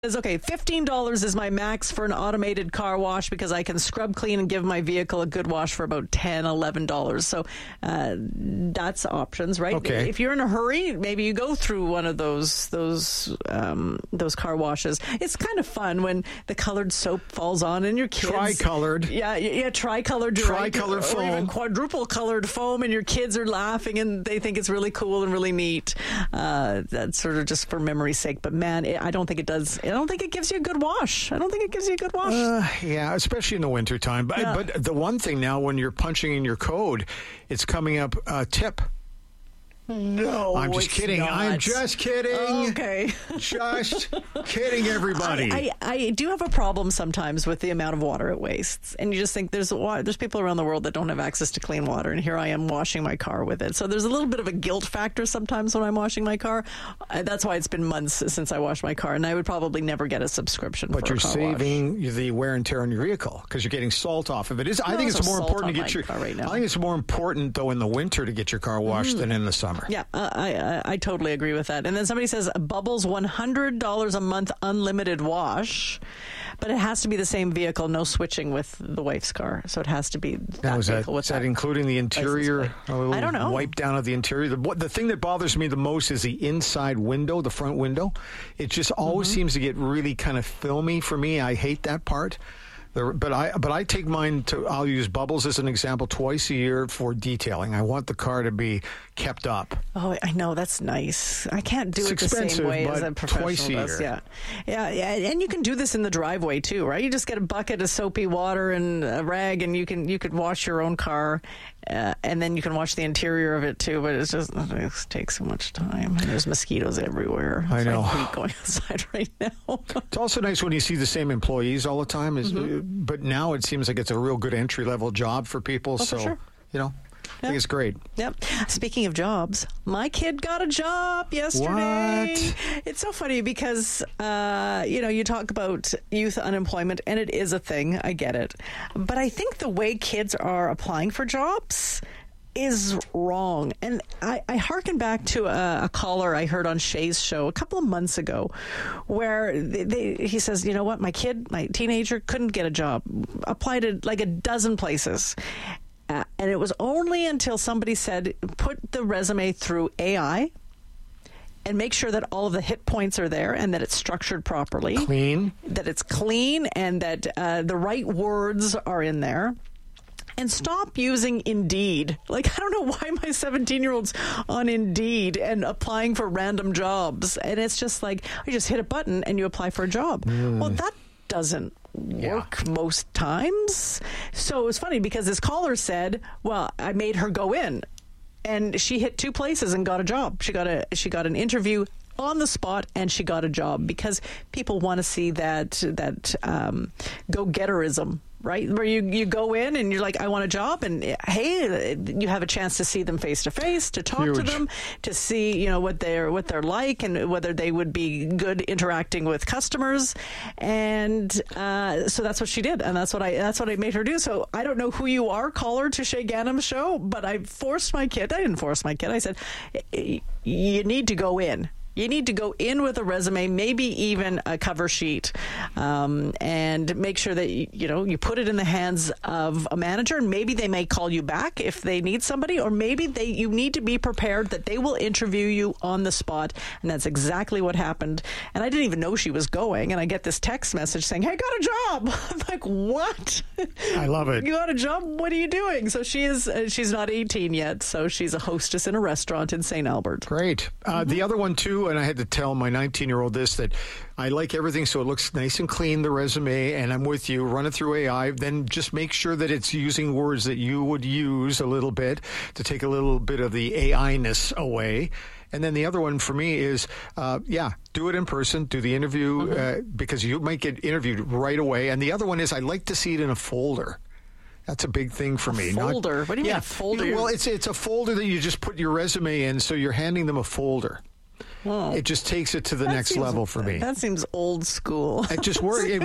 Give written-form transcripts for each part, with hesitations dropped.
Is okay, $15 is my max for an automated car wash because I can scrub clean and give my vehicle a good wash for about $10, $11. So that's options, right? Okay. If you're in a hurry, maybe you go through one of those car washes. It's kind of fun when the colored soap falls on and your kids... Tricolored. Yeah, tricolored. Tricolored foam. Or even quadruple colored foam, and your kids are laughing and they think it's really cool and really neat. That's sort of just for memory's sake. But man, I don't think it does... I don't think it gives you a good wash. Yeah, especially in the wintertime. But the one thing now, when you're punching in your code, it's coming up tip. No, I'm just kidding. Not. I'm just kidding. Okay. Just kidding, everybody. I do have a problem sometimes with the amount of water it wastes. And you just think there's people around the world that don't have access to clean water. And here I am washing my car with it. So there's a little bit of a guilt factor sometimes when I'm washing my car. That's why it's been months since I washed my car. And I would probably never get a subscription for a car wash. But you're saving the wear and tear on your vehicle because you're getting salt off of it. I think it's more important to get your car right now. I think it's more important, though, in the winter to get your car washed than in the summer. Yeah, I totally agree with that. And then somebody says Bubbles $100 a month unlimited wash, but it has to be the same vehicle, no switching with the wife's car. So it has to be that vehicle. Is that including the interior? I don't know. Wipe down of the interior. The thing that bothers me the most is the inside window, the front window. It just always seems to get really kind of filmy for me. I hate that part. But I take mine I'll use Bubbles as an example twice a year for detailing. I want the car to be kept up. Oh, I know. That's nice. I can't do it the same way as a professional twice a does. year. Yeah. And you can do this in the driveway too, right? You just get a bucket of soapy water and a rag, and you could wash your own car, and then you can wash the interior of it too. But it takes so much time. And there's mosquitoes everywhere. I know. I hate going outside right now. It's also nice when you see the same employees all the time. But now it seems like it's a real good entry-level job for people. For sure. I think it's great. Yep. Speaking of jobs, my kid got a job yesterday. What? It's so funny because, you talk about youth unemployment, and it is a thing. I get it. But I think the way kids are applying for jobs is wrong. And I hearken back to a caller I heard on Shay's show a couple of months ago where he says, you know what, my teenager couldn't get a job, applied to like a dozen places. And it was only until somebody said, put the resume through AI and make sure that all of the hit points are there and that it's structured properly. Clean. That it's clean and that the right words are in there. And stop using Indeed. Like, I don't know why my 17-year-old's on Indeed and applying for random jobs. And it's just like, you just hit a button and you apply for a job. Well, that doesn't work most times. So it was funny because this caller said, well, I made her go in. And she hit two places and got a job. She got an interview on the spot, and she got a job because people want to see that go-getterism, right? Where you go in and you're like, I want a job, and hey, you have a chance to see them face to face, to talk to them, to see what they're like and whether they would be good interacting with customers, and so that's what she did, and that's what I made her do. So I don't know who you are, caller to Shay Ganam's show, but I forced my kid. I didn't force my kid. I said, you need to go in. You need to go in with a resume, maybe even a cover sheet, and make sure that you put it in the hands of a manager. And maybe they may call you back if they need somebody, or maybe you need to be prepared that they will interview you on the spot. And that's exactly what happened. And I didn't even know she was going. And I get this text message saying, "Hey, got a job." I'm like, "What?" I love it. You got a job? What are you doing? So she's not 18 yet. So she's a hostess in a restaurant in St. Albert. Great. The other one too. And I had to tell my 19-year-old that I like everything so it looks nice and clean, the resume, and I'm with you. Run it through AI. Then just make sure that it's using words that you would use a little bit to take a little bit of the AI-ness away. And then the other one for me is, do it in person, do the interview, because you might get interviewed right away. And the other one is I like to see it in a folder. That's a big thing for me. Folder? What do you mean a folder? Well, it's a folder that you just put your resume in, so you're handing them a folder. it just takes it to the next level for me. That seems old school. It just works. You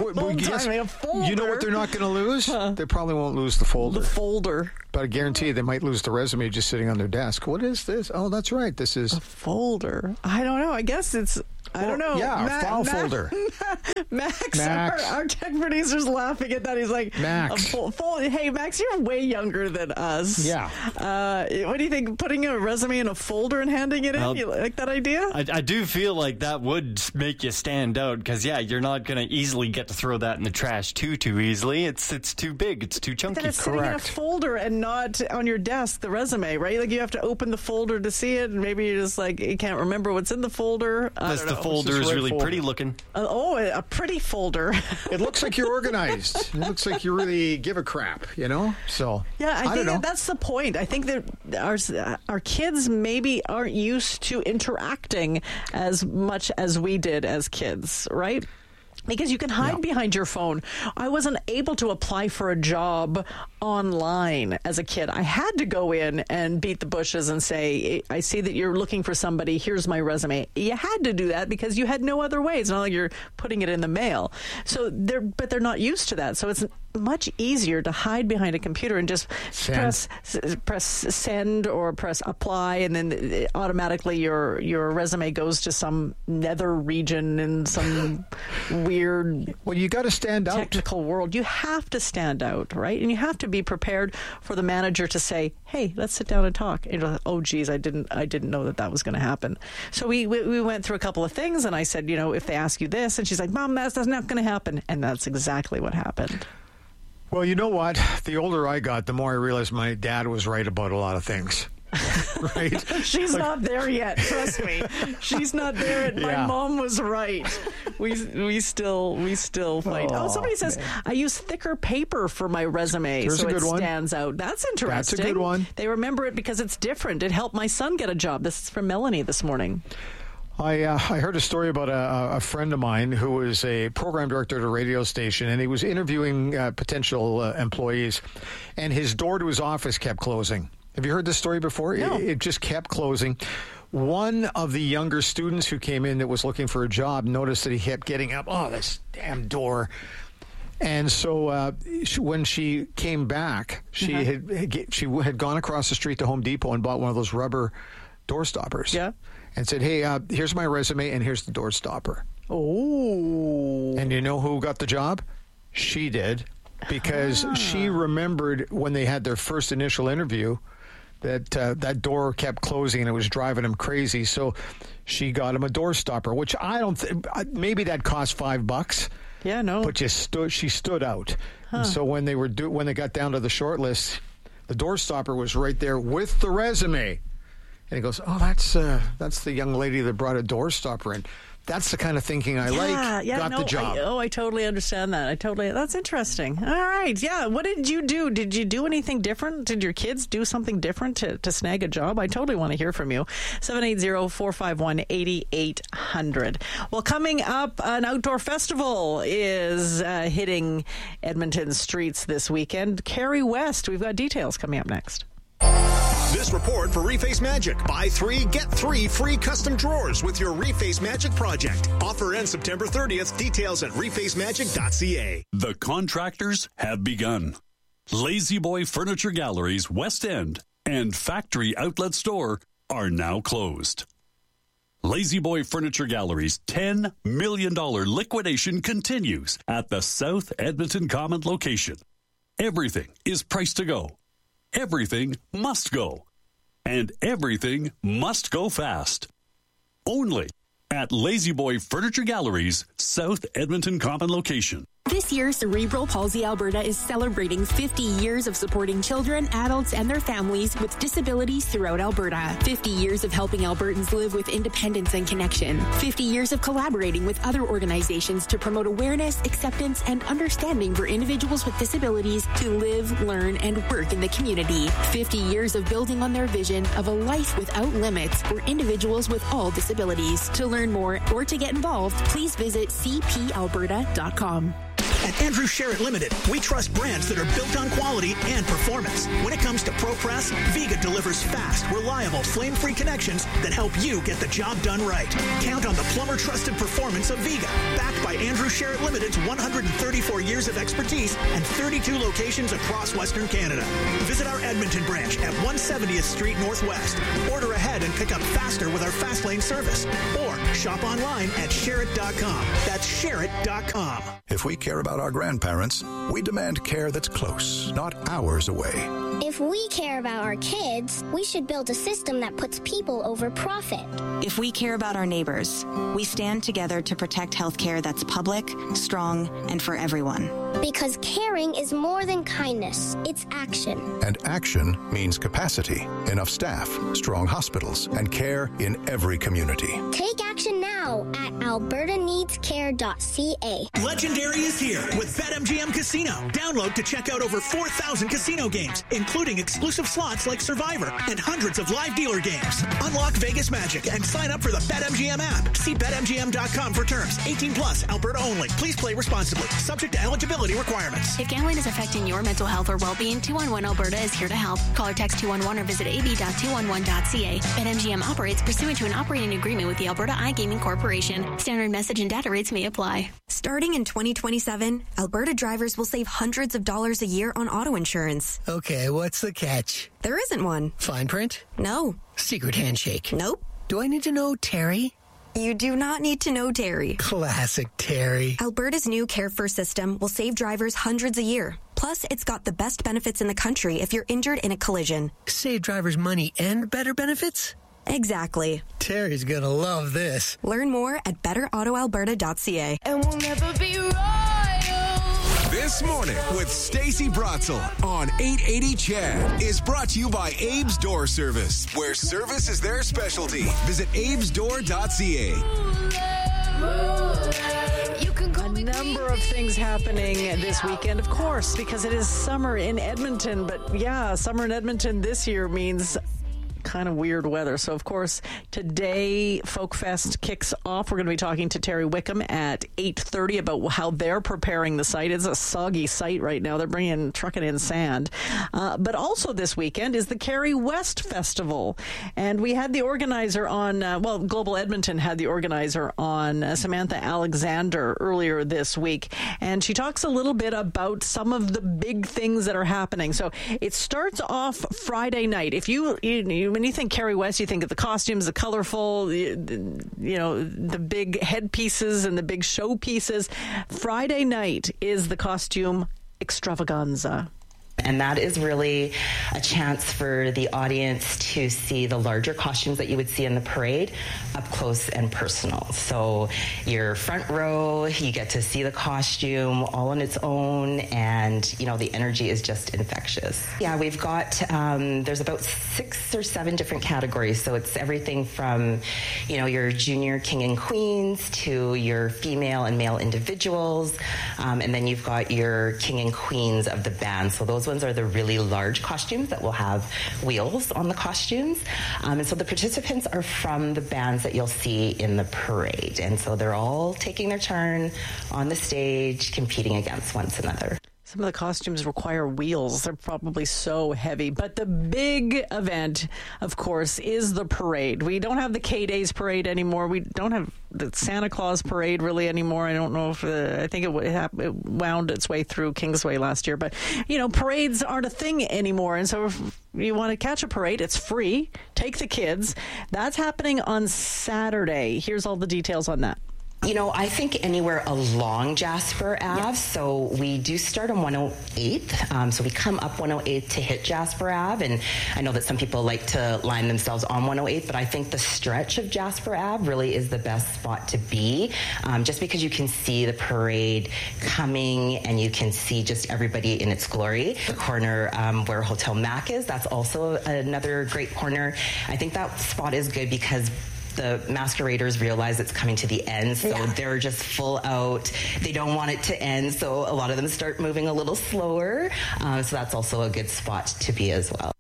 know what they're not going to lose? They probably won't lose the folder. The folder. But I guarantee you they might lose the resume just sitting on their desk. What is this? Oh, that's right. This is a folder. I don't know. I guess it's... I don't know. Yeah, a file folder. Max. Our tech producer's laughing at that. He's like, Max. Hey, Max, you're way younger than us. Yeah. What do you think? Putting a resume in a folder and handing it in? You like that idea? I do feel like that would make you stand out because, you're not going to easily get to throw that in the trash too easily. It's too big. It's too chunky. Then it's sitting in a folder and not on your desk, the resume, right? Like you have to open the folder to see it, and maybe you're just like, you can't remember what's in the folder. The folder is really pretty looking. A pretty folder. It looks like you're organized. It looks like you really give a crap, So I think that's the point. I think that our kids maybe aren't used to interacting as much as we did as kids, right? Because you can hide behind your phone. I wasn't able to apply for a job online as a kid. I had to go in and beat the bushes and say, I see that you're looking for somebody. Here's my resume. You had to do that because you had no other way. It's not like you're putting it in the mail. So they're not used to that. So it's much easier to hide behind a computer and just press send or press apply, and then automatically your resume goes to some nether region in some weird you got to stand out. Technical world. You have to stand out, right? And you have to be prepared for the manager to say, hey, let's sit down and talk. And you're like, oh geez, I didn't know that was going to happen. So we went through a couple of things, and I said, if they ask you this, and she's like, Mom, that's not going to happen. And that's exactly what happened. Well, you know what? The older I got, the more I realized my dad was right about a lot of things. Right? She's not there yet. Trust me, she's not there yet. My mom was right. We still fight. Oh, somebody says I use thicker paper for my resume, so it stands out. That's interesting. That's a good one. They remember it because it's different. It helped my son get a job. This is from Melanie this morning. I heard a story about a friend of mine who was a program director at a radio station, and he was interviewing potential employees, and his door to his office kept closing. Have you heard this story before? No. It just kept closing. One of the younger students who came in that was looking for a job noticed that he kept getting up. Oh, this damn door. And so when she came back, she had gone across the street to Home Depot and bought one of those rubber door stoppers. Yeah. And said, hey, here's my resume and here's the door stopper. Oh. And you know who got the job? She did. Because she remembered when they had their first initial interview that that door kept closing and it was driving him crazy. So she got him a door stopper, which I don't think, maybe that cost $5. Yeah, no. But she stood out. And so when they got down to the short list, the door stopper was right there with the resume. And he goes, oh, that's the young lady that brought a door stopper in. That's the kind of thinking I like. Got the job. I totally understand that. That's interesting. All right. Yeah. What did you do? Did you do anything different? Did your kids do something different to snag a job? I totally want to hear from you. 780-451-8800. Well, coming up, an outdoor festival is hitting Edmonton's streets this weekend. Carrie West. We've got details coming up next. This report for Reface Magic. Buy 3, get 3 free custom drawers with your Reface Magic project. Offer ends September 30th. Details at refacemagic.ca. The contractors have begun. Lazy Boy Furniture Galleries West End and Factory Outlet Store are now closed. Lazy Boy Furniture Galleries' $10 million liquidation continues at the South Edmonton Common location. Everything is priced to go. Everything must go. And everything must go fast. Only at Lazy Boy Furniture Galleries, South Edmonton Common location. This year, Cerebral Palsy Alberta is celebrating 50 years of supporting children, adults, and their families with disabilities throughout Alberta. 50 years of helping Albertans live with independence and connection. 50 years of collaborating with other organizations to promote awareness, acceptance, and understanding for individuals with disabilities to live, learn, and work in the community. 50 years of building on their vision of a life without limits for individuals with all disabilities. To learn more or to get involved, please visit cpalberta.com. At Andrew Sherritt Limited, we trust brands that are built on quality and performance. When it comes to ProPress, Viga delivers fast, reliable, flame-free connections that help you get the job done right. Count on the plumber-trusted performance of Viga, backed by Andrew Sherritt Limited's 134 years of expertise and 32 locations across Western Canada. Visit our Edmonton branch at 170th Street Northwest. Order ahead and pick up faster with our Fast Lane service. Or shop online at Sherritt.com. That's Sherritt.com. If we care about our grandparents, we demand care that's close, not hours away. If we care about our kids, we should build a system that puts people over profit. If we care about our neighbors, we stand together to protect healthcare that's public, strong, and for everyone. Because caring is more than kindness, it's action. And action means capacity, enough staff, strong hospitals, and care in every community. Take action now at albertaneedscare.ca. Legendary is here with BetMGM Casino. Download to check out over 4,000 casino games, including exclusive slots like Survivor and hundreds of live dealer games. Unlock Vegas magic and sign up for the BetMGM app. See BetMGM.com for terms. 18 plus, Alberta only. Please play responsibly. Subject to eligibility requirements. If gambling is affecting your mental health or well-being, 211 Alberta is here to help. Call or text 211 or visit ab.211.ca. BetMGM operates pursuant to an operating agreement with the Alberta iGaming Corporation. Standard message and data rates may apply. Starting in 2027, Alberta drivers will save hundreds of dollars a year on auto insurance. Okay, what's the catch? There isn't one. Fine print? No. Secret handshake? Nope. Do I need to know Terry? You do not need to know Terry. Classic Terry. Alberta's new Care First system will save drivers hundreds a year. Plus, it's got the best benefits in the country if you're injured in a collision. Save drivers money and better benefits? Exactly. Terry's gonna love this. Learn more at betterautoalberta.ca. And we'll never be royal. This Morning with Stacey Bratzel on 880 CHED is brought to you by Abe's Door Service, where service is their specialty. Visit abesdoor.ca. A number of things happening this weekend, of course, because it is summer in Edmonton. But yeah, summer in Edmonton this year means kind of weird weather. So, of course, today Folk Fest kicks off. We're going to be talking to Terry Wickham at 8:30 about how they're preparing the site. It's a soggy site right now. They're trucking in sand. But also this weekend is the Carrie West Festival. And we had the organizer on, Global Edmonton had the organizer on, Samantha Alexander, earlier this week. And she talks a little bit about some of the big things that are happening. So it starts off Friday night. If when you think Carrie West, you think of the costumes, the colorful, the big headpieces and the big showpieces. Friday night is the costume extravaganza. And that is really a chance for the audience to see the larger costumes that you would see in the parade up close and personal. So your front row, you get to see the costume all on its own, and, the energy is just infectious. Yeah, we've got, there's about 6 or 7 different categories. So it's everything from, your junior king and queens to your female and male individuals. And then you've got your king and queens of the band. So those ones are the really large costumes that will have wheels on the costumes. And so the participants are from the bands that you'll see in the parade. And so they're all taking their turn on the stage, competing against one another. Some of the costumes require wheels. They're probably so heavy. But the big event, of course, is the parade. We don't have the K-Days parade anymore. We don't have the Santa Claus parade really anymore. I don't know if I think it wound its way through Kingsway last year. But, parades aren't a thing anymore. And so if you want to catch a parade, it's free. Take the kids. That's happening on Saturday. Here's all the details on that. I think anywhere along Jasper Ave. Yeah. So we do start on 108th. So we come up 108th to hit Jasper Ave. And I know that some people like to line themselves on 108th, but I think the stretch of Jasper Ave really is the best spot to be, just because you can see the parade coming and you can see just everybody in its glory. The corner where Hotel Mac is, that's also another great corner. I think that spot is good because the masqueraders realize it's coming to the end, so they're just full out. They don't want it to end, so a lot of them start moving a little slower. So that's also a good spot to be as well.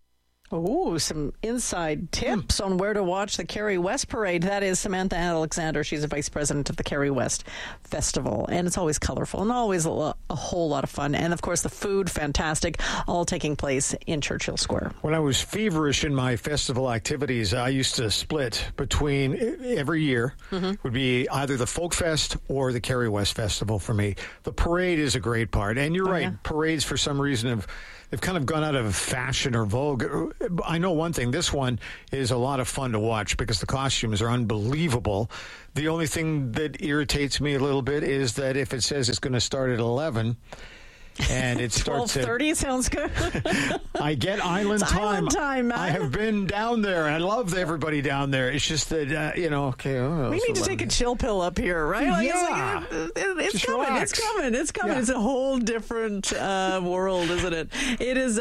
Oh, some inside tips on where to watch the Kerry West Parade. That is Samantha Alexander. She's a vice president of the Kerry West Festival. And it's always colorful and always a whole lot of fun. And, of course, the food, fantastic, all taking place in Churchill Square. When I was feverish in my festival activities, I used to split between every year would be either the Folk Fest or the Kerry West Festival for me. The parade is a great part. And you're right, yeah. Parades, for some reason, they've kind of gone out of fashion or vogue. I know one thing. This one is a lot of fun to watch because the costumes are unbelievable. The only thing that irritates me a little bit is that if it says it's going to start at 11... and it starts 12:30 sounds good. I get island time. Island time, man. I have been down there. I love everybody down there. It's just that okay. We need to take a chill pill up here, right? Like, yeah, it's coming. Relax. It's coming. It's coming. Yeah. It's a whole different world, isn't it? It is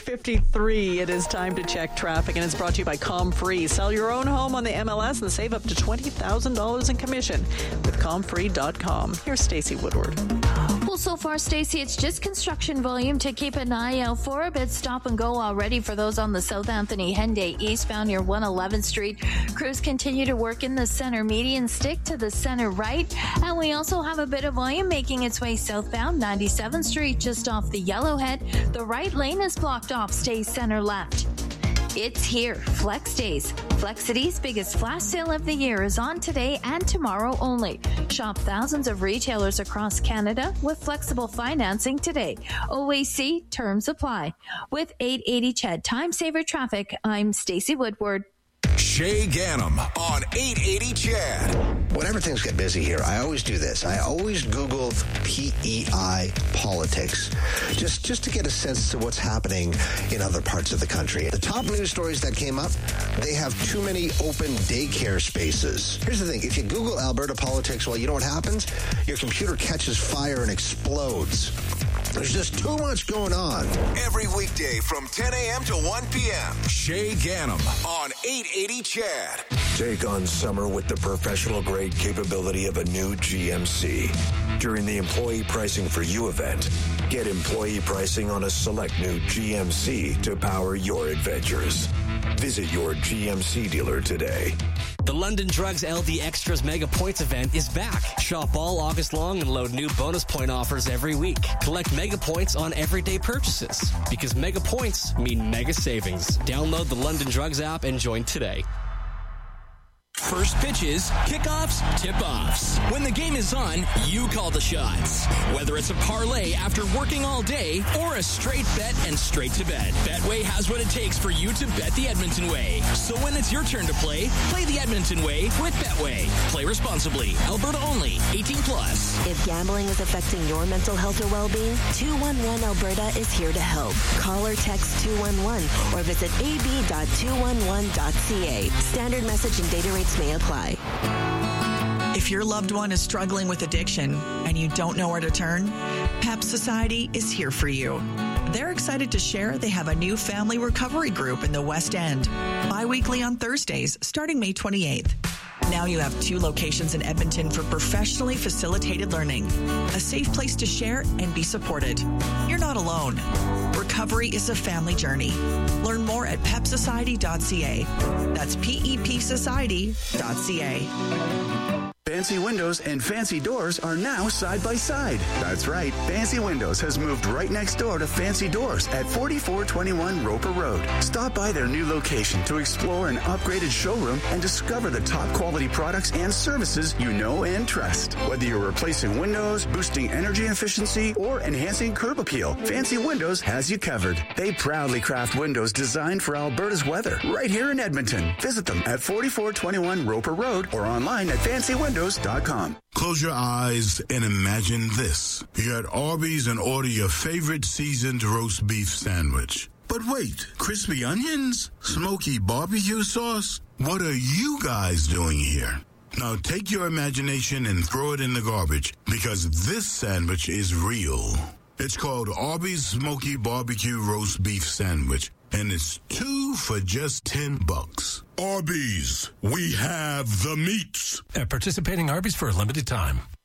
6:53. It is time to check traffic, and it's brought to you by ComFree. Sell your own home on the MLS and save up to $20,000 in commission with ComFree.com. Here's Stacey Woodward. Well, so far, Stacey, it's just construction volume to keep an eye out for. A bit stop and go already for those on the South Anthony Henday eastbound near 111th Street. Crews continue to work in the center median, stick to the center right. And we also have a bit of volume making its way southbound 97th Street just off the Yellowhead. The right lane is blocked off, stay center left. It's here. Flex Days. Flexity's biggest flash sale of the year is on today and tomorrow only. Shop thousands of retailers across Canada with flexible financing today. OAC terms apply. With 880 CHED Time Saver Traffic, I'm Stacey Woodward. Shay Ganem on 880 CHED. Whenever things get busy here, I always do this. I always Google PEI politics, just to get a sense of what's happening in other parts of the country. The top news stories that came up, they have too many open daycare spaces. Here's the thing. If you Google Alberta politics, well, you know what happens? Your computer catches fire and explodes. There's just too much going on. Every weekday from 10 a.m. to 1 p.m. Shay Ganem on 880 CHED. Take on summer with the professional-grade capability of a new GMC. During the Employee Pricing for You event, get employee pricing on a select new GMC to power your adventures. Visit your GMC dealer today. The London Drugs LD Extras Mega Points event is back. Shop all August long and load new bonus point offers every week. Collect Mega Points on everyday purchases because Mega Points mean mega savings. Download the London Drugs app and join today. First pitches, kickoffs, tip-offs. When the game is on, you call the shots. Whether it's a parlay after working all day or a straight bet and straight to bed, Betway has what it takes for you to bet the Edmonton way. So when it's your turn to play the Edmonton way with Betway. Play responsibly. Alberta only. 18 plus. If gambling is affecting your mental health or well-being, 211 Alberta is here to help. Call or text 211 or visit ab.211.ca. Standard message and data rates may apply. If your loved one is struggling with addiction and you don't know where to turn, PEP Society is here for you. They're excited to share they have a new family recovery group in the West End, bi-weekly on Thursdays, starting May 28th. Now you have 2 locations in Edmonton for professionally facilitated learning, a safe place to share and be supported. You're not alone. Recovery is a family journey. Learn more at pepsociety.ca. That's pepsociety.ca. Fancy Windows and Fancy Doors are now side by side. That's right. Fancy Windows has moved right next door to Fancy Doors at 4421 Roper Road. Stop by their new location to explore an upgraded showroom and discover the top quality products and services you know and trust. Whether you're replacing windows, boosting energy efficiency, or enhancing curb appeal, Fancy Windows has you covered. They proudly craft windows designed for Alberta's weather right here in Edmonton. Visit them at 4421 Roper Road or online at FancyWindows.com. Close your eyes and imagine this. You're at Arby's and order your favorite seasoned roast beef sandwich. But wait, crispy onions? Smoky barbecue sauce? What are you guys doing here? Now take your imagination and throw it in the garbage because this sandwich is real. It's called Arby's Smoky Barbecue Roast Beef Sandwich, and it's 2 for just $10. Arby's, we have the meats. At participating Arby's for a limited time.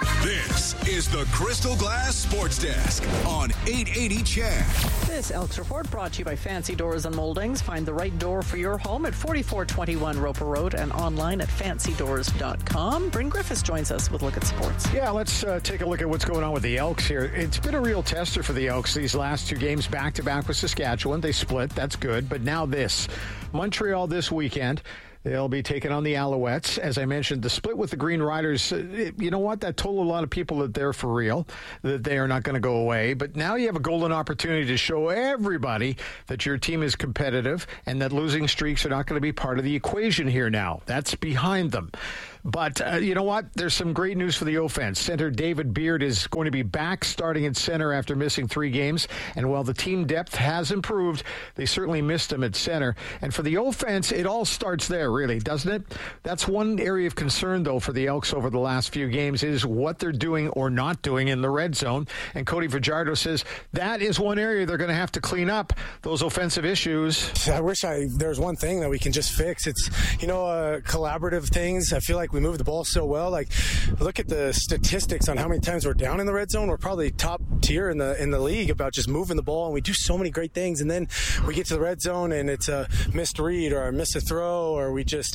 This is the Crystal Glass Sports Desk on 880 Chad. This Elks Report brought to you by Fancy Doors and Moldings. Find the right door for your home at 4421 Roper Road and online at fancydoors.com. Bryn Griffiths joins us with Look at Sports. Yeah, let's take a look at what's going on with the Elks here. It's been a real tester for the Elks these last two games back-to-back with Saskatchewan. They split. That's good. But now this. Montreal this weekend. They'll be taking on the Alouettes. As I mentioned, the split with the Green Riders, you know what? That told a lot of people that they're for real, that they are not going to go away. But now you have a golden opportunity to show everybody that your team is competitive and that losing streaks are not going to be part of the equation here now. That's behind them. But you know what? There's some great news for the offense. Center David Beard is going to be back starting at center after missing 3 games. And while the team depth has improved, they certainly missed him at center. And for the offense, it all starts there, really, doesn't it? That's one area of concern, though, for the Elks over the last few games is what they're doing or not doing in the red zone. And Cody Fajardo says that is one area they're going to have to clean up, those offensive issues. I wish there's one thing that we can just fix. It's, collaborative things. I feel like we move the ball so well. Like, look at the statistics on how many times we're down in the red zone. We're probably top tier in the league about just moving the ball, and we do so many great things. And then we get to the red zone, and it's a missed read or a miss a throw, or we just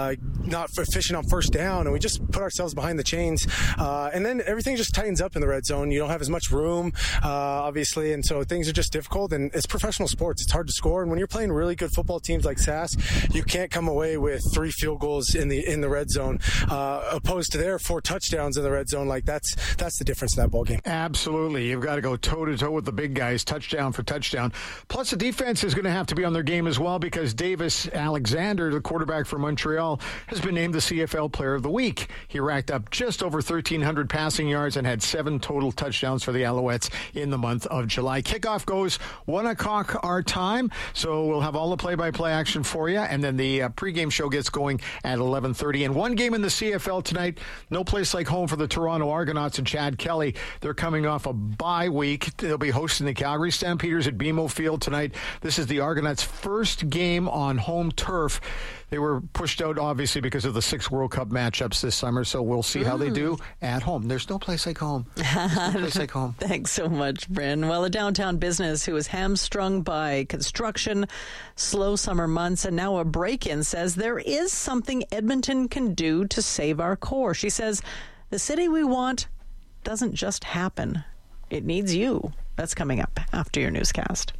not efficient on first down, and we just put ourselves behind the chains. And then everything just tightens up in the red zone. You don't have as much room, obviously, and so things are just difficult. And it's professional sports. It's hard to score. And when you're playing really good football teams like Sask, you can't come away with 3 field goals in the red zone, opposed to their 4 touchdowns in the red zone. Like that's the difference in that ball game. Absolutely. You've got to go toe-to-toe with the big guys, touchdown for touchdown. Plus, the defense is going to have to be on their game as well because Davis Alexander, the quarterback for Montreal, has been named the CFL Player of the Week. He racked up just over 1,300 passing yards and had 7 total touchdowns for the Alouettes in the month of July. Kickoff goes 1 o'clock our time, so we'll have all the play-by-play action for you, and then the pregame show gets going at 11:30. And one game in the CFL tonight, no place like home for the Toronto Argonauts and Chad Kelly. They're coming off a bye week. They'll be hosting the Calgary Stampeders at BMO Field tonight. This is the Argonauts' first game on home turf. They were pushed out, obviously, because of the 6 World Cup matchups this summer, so we'll see how they do at home. There's no place like home. There's no place like home. Thanks so much, Bryn. Well, a downtown business who was hamstrung by construction, slow summer months, and now a break-in says there is something Edmonton can do to save our core. She says, the city we want doesn't just happen. It needs you. That's coming up after your newscast.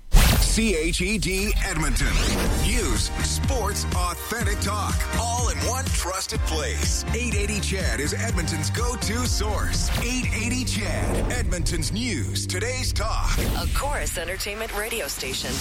CHED Edmonton. News, sports, authentic talk, all in one trusted place. 880 Chad is Edmonton's go-to source. 880 Chad, Edmonton's news, today's talk. A Chorus Entertainment radio station.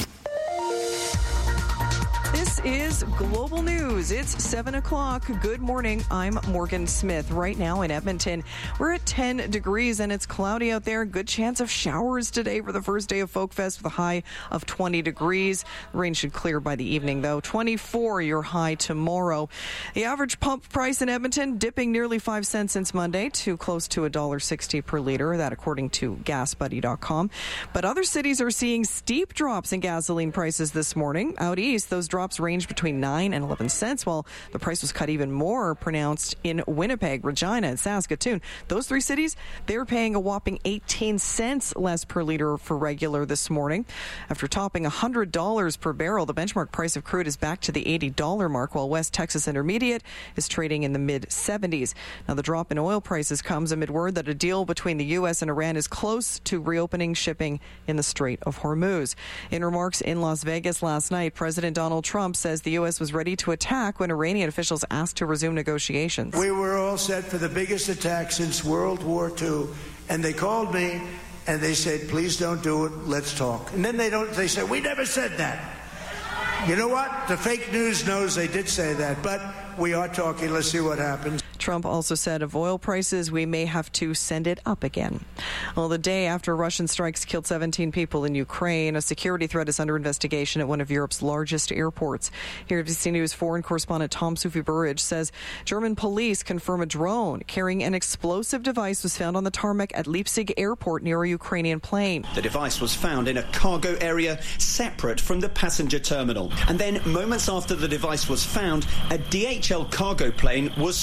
This is Global News. It's 7 o'clock. Good morning. I'm Morgan Smith. Right now in Edmonton, we're at 10 degrees and it's cloudy out there. Good chance of showers today for the first day of Folk Fest with a high of 20 degrees. The rain should clear by the evening, though. 24 your high tomorrow. The average pump price in Edmonton dipping nearly 5 cents since Monday to close to $1.60 per liter. That according to GasBuddy.com. But other cities are seeing steep drops in gasoline prices this morning. Out east, those drops range between 9 and 11 cents, while the price was cut even more pronounced in Winnipeg, Regina, and Saskatoon. Those 3 cities, they're paying a whopping 18 cents less per liter for regular this morning. After topping $100 per barrel, the benchmark price of crude is back to the $80 mark, while West Texas Intermediate is trading in the mid-70s. Now, the drop in oil prices comes amid word that a deal between the U.S. and Iran is close to reopening shipping in the Strait of Hormuz. In remarks in Las Vegas last night, President Donald Trump says the U.S. was ready to attack when Iranian officials asked to resume negotiations. We were all set for the biggest attack since World War II, and they called me and they said, please don't do it, let's talk. And then they said, we never said that. You know what? The fake news knows they did say that, but we are talking. Let's see what happens. Trump also said of oil prices, we may have to send it up again. Well, the day after Russian strikes killed 17 people in Ukraine, a security threat is under investigation at one of Europe's largest airports. Here, BBC News foreign correspondent Tom Sufi-Burridge says German police confirm a drone carrying an explosive device was found on the tarmac at Leipzig Airport near a Ukrainian plane. The device was found in a cargo area separate from the passenger terminal. And then, moments after the device was found, a DHL cargo plane was struck.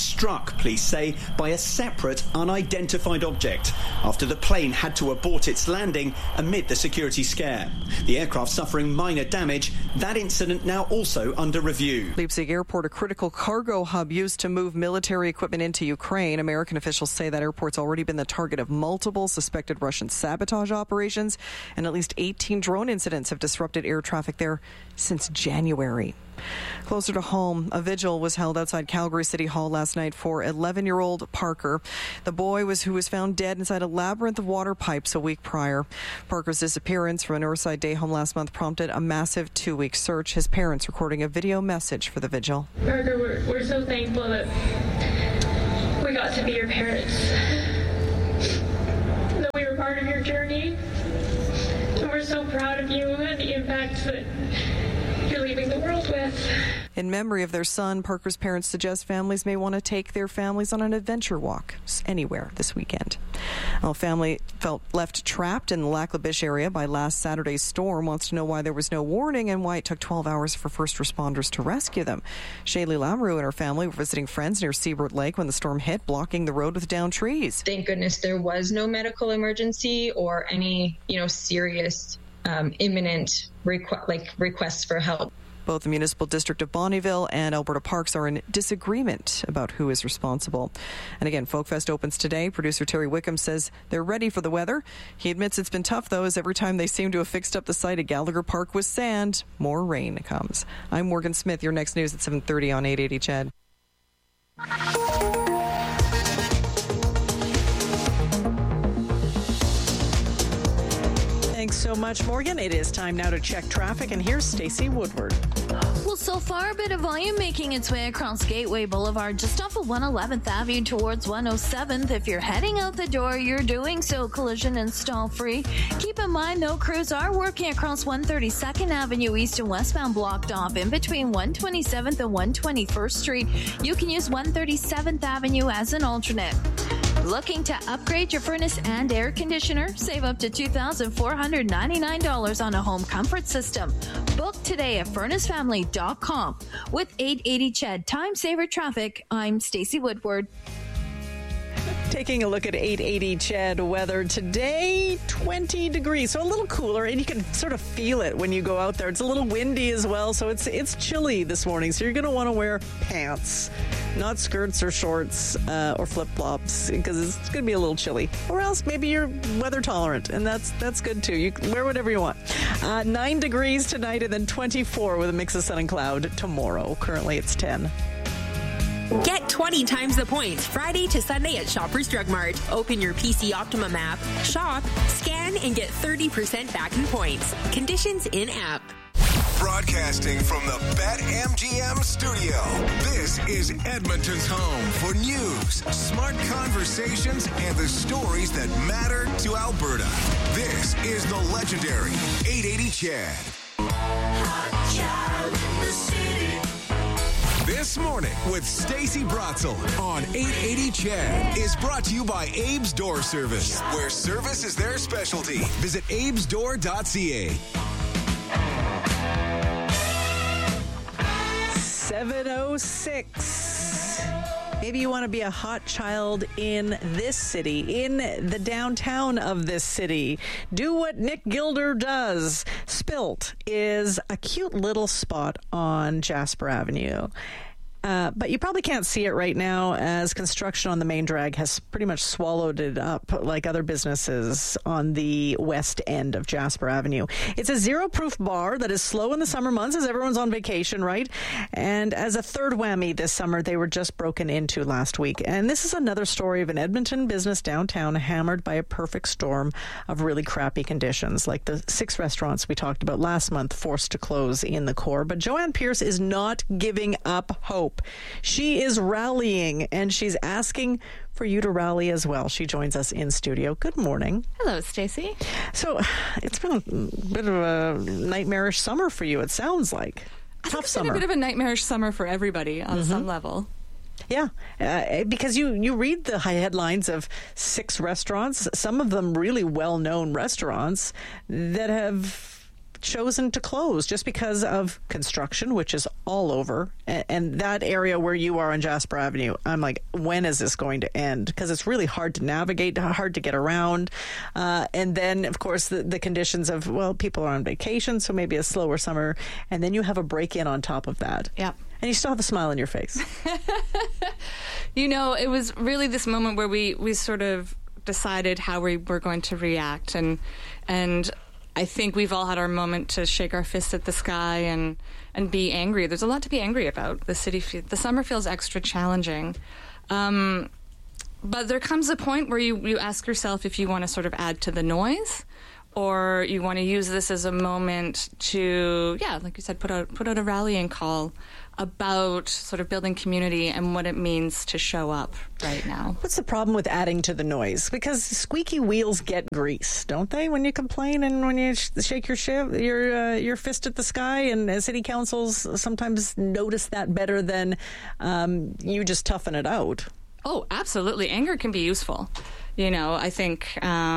struck, police say, by a separate, unidentified object after the plane had to abort its landing amid the security scare. The aircraft suffering minor damage, that incident now also under review. Leipzig Airport, a critical cargo hub used to move military equipment into Ukraine. American officials say that airport's already been the target of multiple suspected Russian sabotage operations, and at least 18 drone incidents have disrupted air traffic there since January. Closer to home, a vigil was held outside Calgary City Hall last night for 11-year-old Parker. The boy who was found dead inside a labyrinth of water pipes a week prior. Parker's disappearance from a Northside day home last month prompted a massive 2-week search. His parents recording a video message for the vigil. Parker, we're so thankful that we got to be your parents, that we were part of your journey, and we're so proud of you and the impact that you're leaving the world with. In memory of their son, Parker's parents suggest families may want to take their families on an adventure walk anywhere this weekend. A family felt left trapped in the Lac La Biche area by last Saturday's storm wants to know why there was no warning and why it took 12 hours for first responders to rescue them. Shaylee Lamoureux and her family were visiting friends near Seabird Lake when the storm hit, blocking the road with downed trees. Thank goodness there was no medical emergency or any, serious imminent requests for help. Both the Municipal District of Bonnyville and Alberta Parks are in disagreement about who is responsible. And again, Folkfest opens today. Producer Terry Wickham says they're ready for the weather. He admits it's been tough, though, as every time they seem to have fixed up the site at Gallagher Park with sand, more rain comes. I'm Morgan Smith. Your next news at 7:30 on 880 CHED. Thanks so much, Morgan. It is time now to check traffic, and here's Stacey Woodward. Well, so far, a bit of volume making its way across Gateway Boulevard, just off of 111th Avenue towards 107th. If you're heading out the door, you're doing so collision and stall free. Keep in mind, though, crews are working across 132nd Avenue east and westbound blocked off in between 127th and 121st Street. You can use 137th Avenue as an alternate. Looking to upgrade your furnace and air conditioner? Save up to $2,499 on a home comfort system. Book today at furnacefamily.com. With 880 CHED Time Saver Traffic, I'm Stacey Woodward. Taking a look at 880 CHED weather today, 20 degrees, so a little cooler, and you can sort of feel it when you go out there. It's a little windy as well, so it's chilly this morning, so you're going to want to wear pants, not skirts or shorts or flip-flops, because it's going to be a little chilly. Or else maybe you're weather tolerant, and that's good too. You can wear whatever you want. 9 degrees tonight, and then 24 with a mix of sun and cloud tomorrow. Currently it's 10. Get 20 times the points Friday to Sunday at Shoppers Drug Mart. Open your PC Optimum app, shop, scan, and get 30% back in points. Conditions in-app. Broadcasting from the BetMGM studio, this is Edmonton's home for news, smart conversations, and the stories that matter to Alberta. This is the legendary 880 CHED. Hot child in the city. This Morning with Stacey Bratzel on 880 CHED is brought to you by Abe's Door Service, where service is their specialty. Visit abesdoor.ca. 7:06. Maybe you want to be a hot child in this city, in the downtown of this city. Do what Nick Gilder does. Spilt is a cute little spot on Jasper Avenue. But you probably can't see it right now as construction on the main drag has pretty much swallowed it up like other businesses on the west end of Jasper Avenue. It's a zero-proof bar that is slow in the summer months as everyone's on vacation, right? And as a third whammy this summer, they were just broken into last week. And this is another story of an Edmonton business downtown hammered by a perfect storm of really crappy conditions, like the 6 restaurants we talked about last month forced to close in the core. But Joanne Pierce is not giving up hope. She is rallying, and she's asking for you to rally as well. She joins us in studio. Good morning. Hello, Stacey. So it's been a bit of a nightmarish summer for you, it sounds like. Tough summer. It's been a bit of a nightmarish summer for everybody on some level. Yeah, because you read the high headlines of 6 restaurants, some of them really well-known restaurants that have chosen to close just because of construction, which is all over. And that area where you are on Jasper Avenue, I'm like, when is this going to end? Because it's really hard to navigate, hard to get around. And then, of course, the conditions of, well, people are on vacation, so maybe a slower summer. And then you have a break-in on top of that. Yeah. And you still have a smile on your face. It was really this moment where we sort of decided how we were going to react. And I think we've all had our moment to shake our fists at the sky and be angry. There's a lot to be angry about. The summer feels extra challenging. But there comes a point where you ask yourself if you want to sort of add to the noise, or you want to use this as a moment to, like you said, put out a rallying call about sort of building community and what it means to show up right now. What's the problem with adding to the noise? Because squeaky wheels get grease, don't they? When you complain and when you shake your fist at the sky, and city councils sometimes notice that better than you just toughen it out. Oh, absolutely. Anger can be useful. I think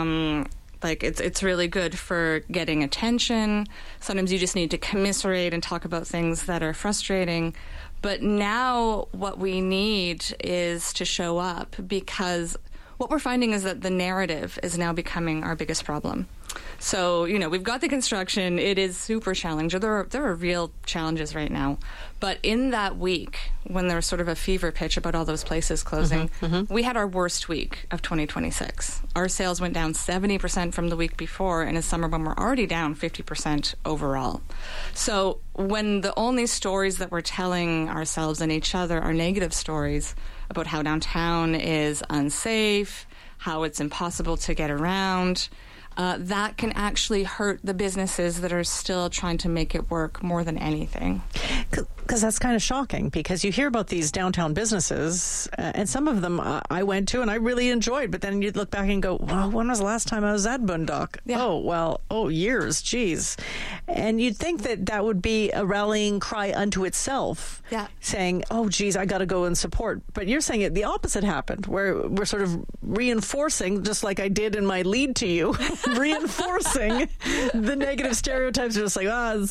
it's really good for getting attention. Sometimes you just need to commiserate and talk about things that are frustrating. But now what we need is to show up, because what we're finding is that the narrative is now becoming our biggest problem. So, we've got the construction. It is super challenging. There are real challenges right now. But in that week, when there was sort of a fever pitch about all those places closing, we had our worst week of 2026. Our sales went down 70% from the week before in a summer when we're already down 50% overall. So when the only stories that we're telling ourselves and each other are negative stories about how downtown is unsafe, how it's impossible to get around, that can actually hurt the businesses that are still trying to make it work more than anything. Because that's kind of shocking, because you hear about these downtown businesses, and some of them I went to and I really enjoyed, but then you'd look back and go, well, when was the last time I was at Boondock? Yeah. Years, geez. And you'd think that would be a rallying cry unto itself, saying, oh, geez, I got to go and support. But you're saying the opposite happened, where we're sort of reinforcing, just like I did in my lead to you, reinforcing the negative stereotypes. Just like, I'm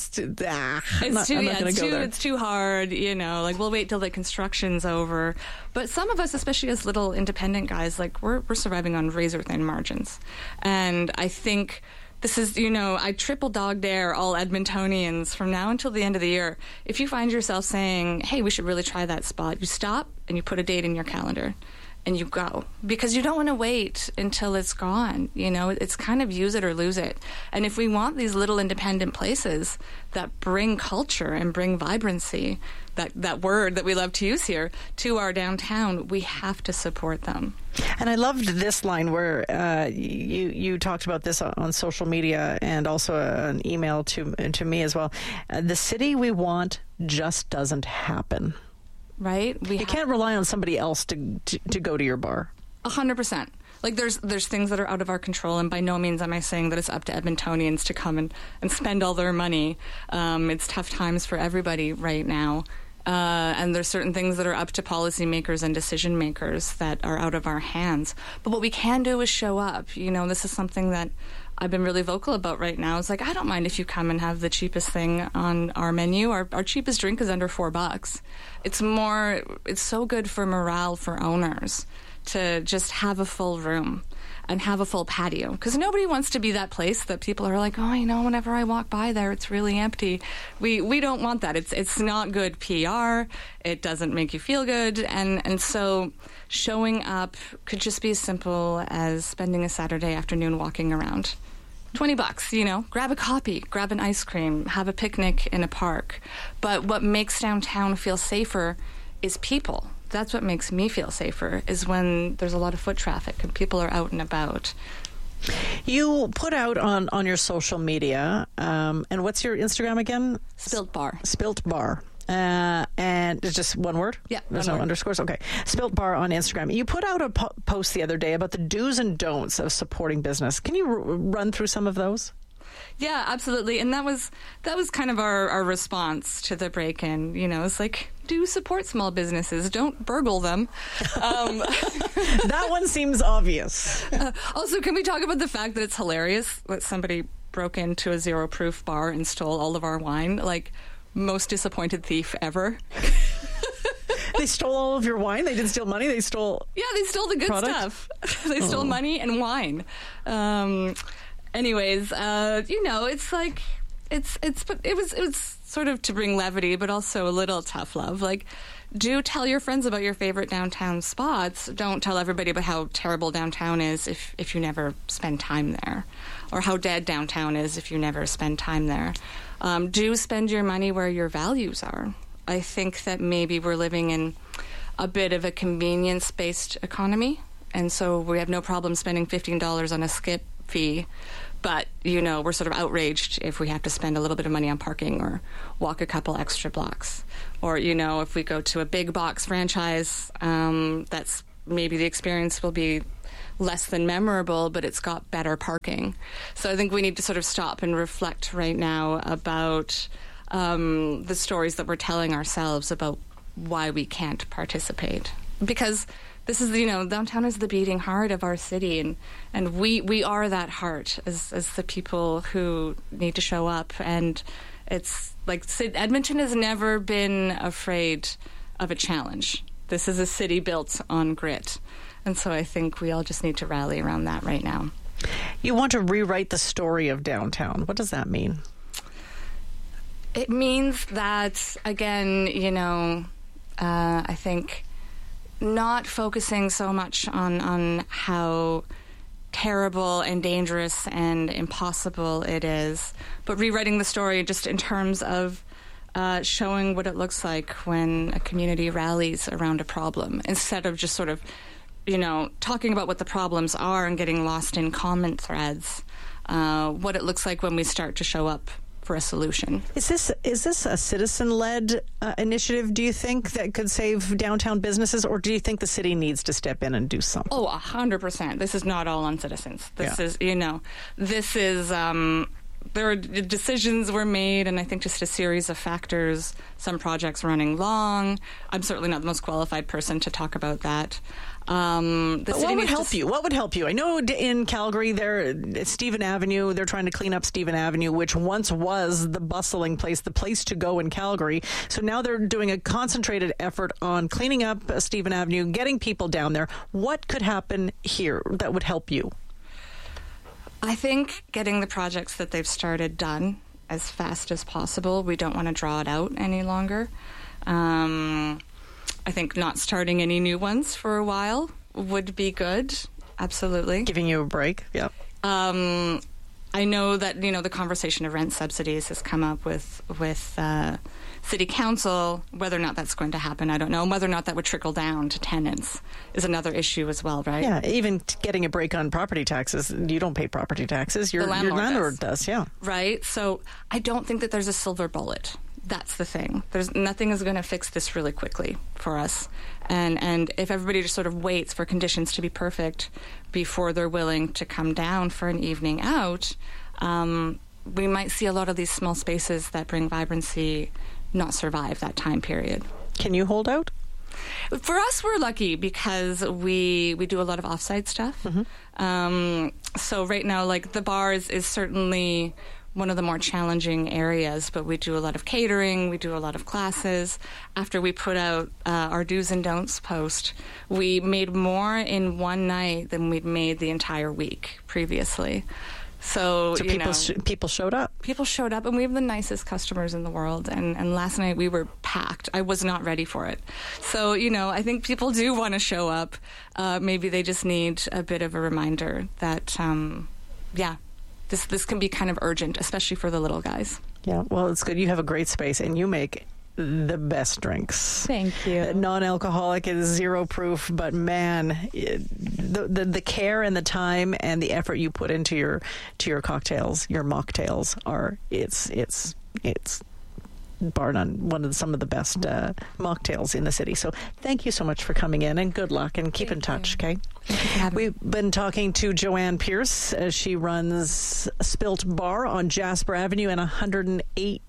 not going to go there. It's too hard, we'll wait till the construction's over. But some of us, especially as little independent guys, we're surviving on razor thin margins. And I think this is, I triple dog dare all Edmontonians from now until the end of the year. If you find yourself saying, hey, we should really try that spot, you stop and you put a date in your calendar. And you go, because you don't want to wait until it's gone. It's kind of use it or lose it. And if we want these little independent places that bring culture and bring vibrancy, that word that we love to use here, to our downtown, we have to support them. And I loved this line where you talked about this on social media, and also an email to me as well. The city we want just doesn't happen. Right? You can't rely on somebody else to go to your bar. 100%. There's things that are out of our control, and by no means am I saying that it's up to Edmontonians to come and spend all their money. It's tough times for everybody right now. And there's certain things that are up to policymakers and decision makers that are out of our hands. But what we can do is show up. This is something that I've been really vocal about right now. It's I don't mind if you come and have the cheapest thing on our menu. Our cheapest drink is under $4. It's so good for morale for owners to just have a full room and have a full patio, because nobody wants to be that place that people are like, whenever I walk by there, it's really empty. We don't want that. It's not good PR. It doesn't make you feel good. And so showing up could just be as simple as spending a Saturday afternoon walking around. $20, grab a coffee, grab an ice cream, have a picnic in a park. But what makes downtown feel safer is people. That's what makes me feel safer, is when there's a lot of foot traffic and people are out and about. You put out on your social media, and what's your Instagram again? Spilt Bar. Spilt Bar. And it's just one word? Yeah. There's no underscores? Okay. Spilt Bar on Instagram. You put out a post the other day about the do's and don'ts of supporting business. Can you run through some of those? Yeah, absolutely. And that was kind of our response to the break-in. It's do support small businesses. Don't burgle them. That one seems obvious. Also, can we talk about the fact that it's hilarious that somebody broke into a zero-proof bar and stole all of our wine. Like, most disappointed thief ever. They stole all of your wine? They didn't steal money? They stole... Yeah, they stole the good stuff. They stole money and wine. Anyways, it's like... It was sort of to bring levity, but also a little tough love. Like, do tell your friends about your favorite downtown spots. Don't tell everybody about how terrible downtown is if you never spend time there, or how dead downtown is if you never spend time there. Do spend your money where your values are. I think that maybe we're living in a bit of a convenience-based economy, and so we have no problem spending $15 on a skip fee. But, we're sort of outraged if we have to spend a little bit of money on parking or walk a couple extra blocks. Or, if we go to a big box franchise, that's maybe the experience will be less than memorable, but it's got better parking. So I think we need to sort of stop and reflect right now about the stories that we're telling ourselves about why we can't participate. Because this is, downtown is the beating heart of our city, and we are that heart as the people who need to show up. And it's like Edmonton has never been afraid of a challenge. This is a city built on grit. And so I think we all just need to rally around that right now. You want to rewrite the story of downtown. What does that mean? It means that, again, I think not focusing so much on how terrible and dangerous and impossible it is, but rewriting the story just in terms of showing what it looks like when a community rallies around a problem, instead of just sort of, talking about what the problems are and getting lost in comment threads, what it looks like when we start to show up for a solution. Is this a citizen-led initiative, do you think, that could save downtown businesses, or do you think the city needs to step in and do something? Oh, 100%. This is not all on citizens. This is, there are decisions were made, and I think just a series of factors, some projects running long. I'm certainly not the most qualified person to talk about that. What would help you? What would help you? I know in Calgary, Stephen Avenue, they're trying to clean up Stephen Avenue, which once was the bustling place, the place to go in Calgary. So now they're doing a concentrated effort on cleaning up Stephen Avenue, getting people down there. What could happen here that would help you? I think getting the projects that they've started done as fast as possible. We don't want to draw it out any longer. I think not starting any new ones for a while would be good. Absolutely. Giving you a break. Yep. I know that, the conversation of rent subsidies has come up with City Council. Whether or not that's going to happen, I don't know. And whether or not that would trickle down to tenants is another issue as well, right? Yeah, even getting a break on property taxes. You don't pay property taxes. Your landlord does, yeah. Right? So I don't think that there's a silver bullet. That's the thing. Nothing is going to fix this really quickly for us. And if everybody just sort of waits for conditions to be perfect before they're willing to come down for an evening out, we might see a lot of these small spaces that bring vibrancy not survive that time period. Can you hold out? For us, we're lucky because we do a lot of offsite stuff. Mm-hmm. So right now, like the bars is certainly one of the more challenging areas, but we do a lot of catering, we do a lot of classes. After we put out our do's and don'ts post, we made more in one night than we'd made the entire week previously. So people showed up. People showed up, and we have the nicest customers in the world. And last night we were packed. I was not ready for it. So, I think people do want to show up. Maybe they just need a bit of a reminder that, this can be kind of urgent, especially for the little guys. Yeah, well, it's good. You have a great space, and you make the best drinks. Thank you. Non-alcoholic is zero proof, but man, the care and the time and the effort you put into your cocktails, your mocktails it's bar none, some of the best mocktails in the city. So thank you so much for coming in, and good luck, and keep in touch, okay? We've been talking to Joanne Pierce. She runs Spilt Bar on Jasper Avenue and 108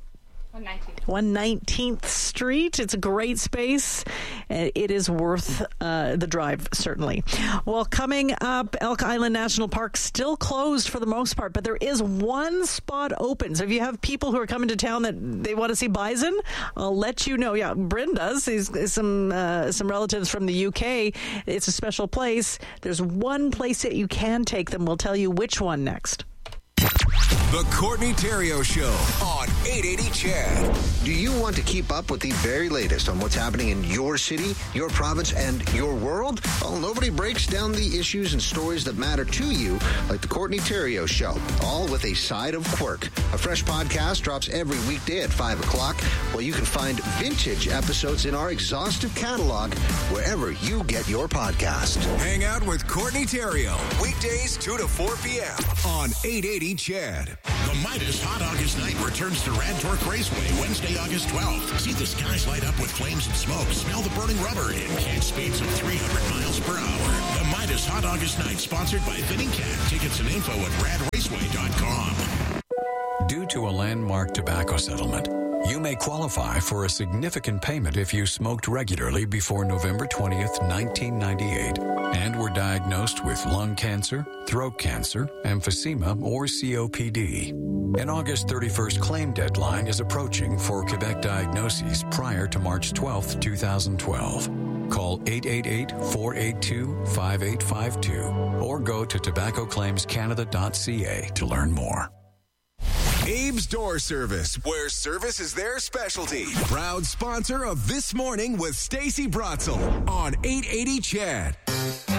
119th Street. It's a great space. It is worth the drive, certainly. Well, coming up, Elk Island National Park still closed for the most part, but there is one spot open. So if you have people who are coming to town that they want to see bison, I'll let you know. Yeah, Bryn does. He's some relatives from the UK. It's a special place. There's one place that you can take them. We'll tell you which one next. The Courtney Theriault Show on 880 CHED. Do you want to keep up with the very latest on what's happening in your city, your province, and your world? Well, nobody breaks down the issues and stories that matter to you like the Courtney Theriault Show, all with a side of quirk. A fresh podcast drops every weekday at 5 o'clock, while you can find vintage episodes in our exhaustive catalog wherever you get your podcast. Hang out with Courtney Theriault, weekdays 2 to 4 p.m. on 880 CHED. The Midas Hot August Night returns to Radtork Raceway Wednesday, August 12th. See the skies light up with flames and smoke, smell the burning rubber, and catch speeds of 300 miles per hour. The Midas Hot August Night, sponsored by Thinning Cat. Tickets and info at radraceway.com. Due to a landmark tobacco settlement, you may qualify for a significant payment if you smoked regularly before November 20th, 1998, and were diagnosed with lung cancer, throat cancer, emphysema, or COPD. An August 31st claim deadline is approaching for Quebec diagnoses prior to March 12th, 2012. Call 888-482-5852 or go to tobaccoclaimscanada.ca to learn more. Abe's Door Service, where service is their specialty. Proud sponsor of This Morning with Stacey Bratzel on 880 CHED.